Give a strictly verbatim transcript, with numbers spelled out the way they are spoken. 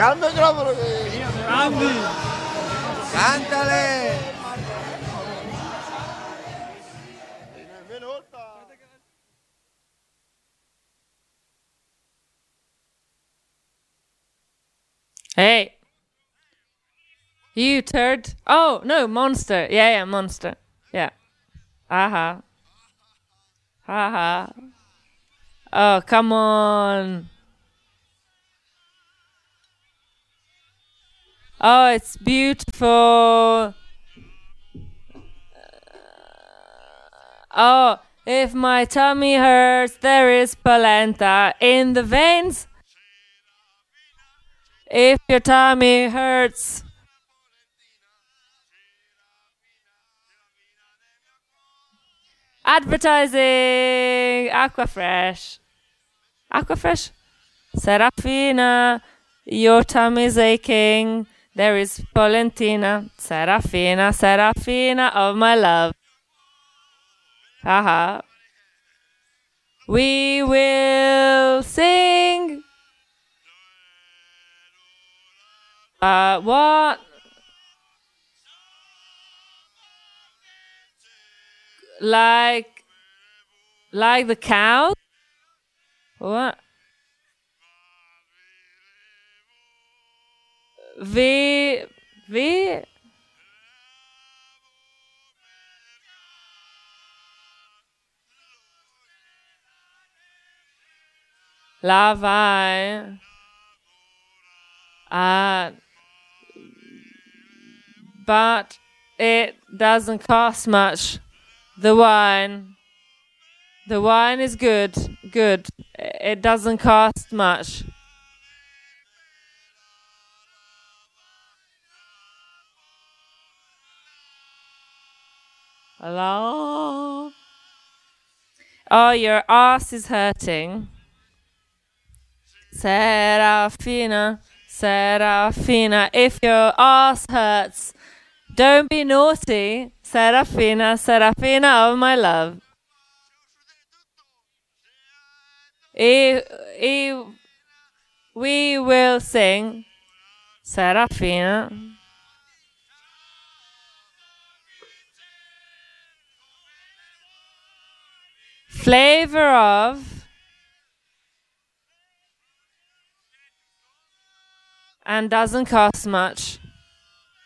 Grande microfono! Grandi! Cantale! Hey. You turd. Oh, no, monster. Yeah, yeah, monster. Yeah. Aha. Haha. Oh, come on. Oh, it's beautiful. Oh, if my tummy hurts, there is polenta in the veins. If your tummy hurts. Advertising. Aquafresh. Aquafresh. Serafina. Your tummy's aching. There is Polentina. Serafina, Serafina of my love. Haha. We will sing. Uh, what? Like, like the cow? What? Vi, vi. La vai. Uh, but it doesn't cost much. The wine. The wine is good. Good. It doesn't cost much. Hello? Oh, your ass is hurting. Serafina, Serafina, if your ass hurts, don't be naughty. Serafina, Serafina of my love. E, e, we will sing Serafina. Flavor of and doesn't cost much.